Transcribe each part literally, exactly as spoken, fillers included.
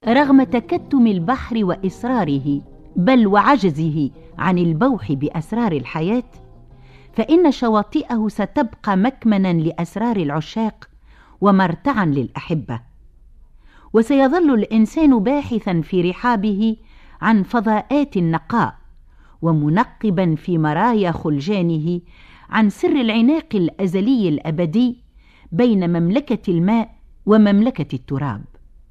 رغم تكتم البحر وإصراره بل وعجزه عن البوح بأسرار الحياة، فإن شواطئه ستبقى مكمنا لأسرار العشاق ومرتعا للأحبة، وسيظل الإنسان باحثا في رحابه عن فضاءات النقاء، ومنقبا في مرايا خلجانه عن سر العناق الأزلي الأبدي بين مملكة الماء ومملكة التراب.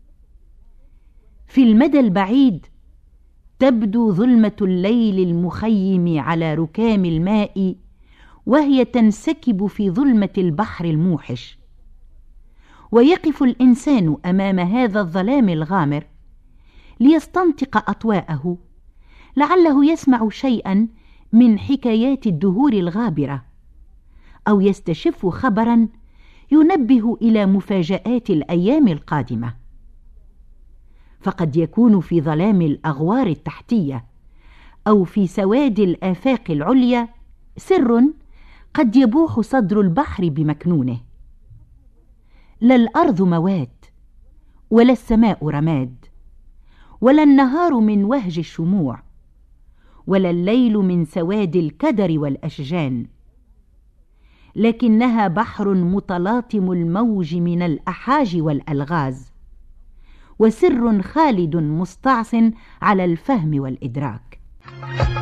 في المدى البعيد تبدو ظلمة الليل المخيم على ركام الماء، وهي تنسكب في ظلمة البحر الموحش، ويقف الإنسان أمام هذا الظلام الغامر ليستنطق أطواءه، لعله يسمع شيئا من حكايات الدهور الغابرة، أو يستشف خبرا ينبه إلى مفاجآت الأيام القادمة. فقد يكون في ظلام الأغوار التحتية أو في سواد الآفاق العليا سر قد يبوح صدر البحر بمكنونه. لا الأرض موات، ولا السماء رماد، ولا النهار من وهج الشموع، ولا الليل من سواد الكدر والأشجان، لكنها بحر متلاطم الموج من الأحاج والألغاز، وسر خالد مستعصٍ على الفهم والإدراك.